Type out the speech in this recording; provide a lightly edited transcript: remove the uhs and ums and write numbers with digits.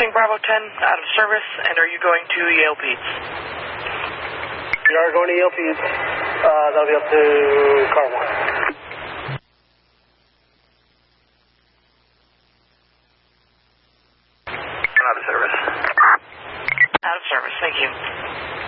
Crossing Bravo 10 out of service, and are you going to Yale Peds? We are going to Yale Peds. That'll be up to car 1. Out of service. Out of service, thank you.